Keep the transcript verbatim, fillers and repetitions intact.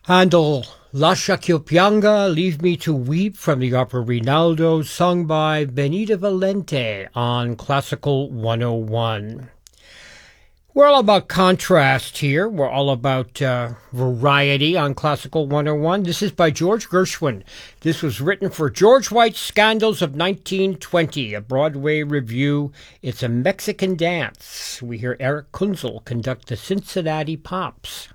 Handel, Lascia ch'io pianga, Leave Me to Weep from the opera Rinaldo, sung by Benita Valente on Classical one oh one. We're all about contrast here. We're all about uh, variety on Classical one oh one. This is by George Gershwin. This was written for George White's Scandals of nineteen twenty, a Broadway review. It's a Mexican dance. We hear Eric Kunzel conduct the Cincinnati Pops.